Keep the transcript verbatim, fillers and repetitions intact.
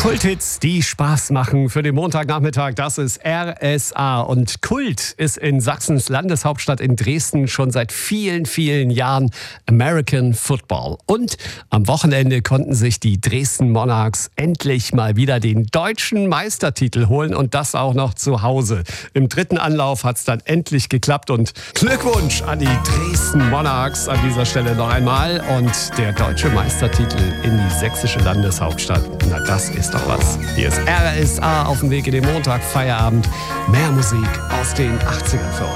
Kulthits, die Spaß machen für den Montagnachmittag, das ist R S A. Und Kult ist in Sachsens Landeshauptstadt in Dresden schon seit vielen, vielen Jahren American Football. Und am Wochenende konnten sich die Dresden Monarchs endlich mal wieder den deutschen Meistertitel holen und das auch noch zu Hause. Im dritten Anlauf hat es dann endlich geklappt und Glückwunsch an die Dresden Monarchs an dieser Stelle noch einmal. Und der deutsche Meistertitel in die sächsische Landeshauptstadt, na das ist doch was. Hier ist R S A auf dem Weg in den Montag, Feierabend. Mehr Musik aus den achtzigern für euch.